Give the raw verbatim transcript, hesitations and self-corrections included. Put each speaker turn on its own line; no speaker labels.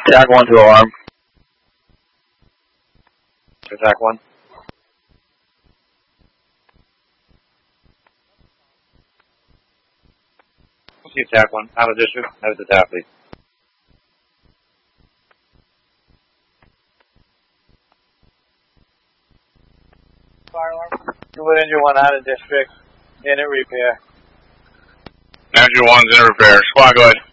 Attack one to alarm. Attack one. See attack one. Out of district. Out of the tap, please. Fire alarm. Two engine one out of district. In a repair.
Engine one's in repair. Squad, go ahead.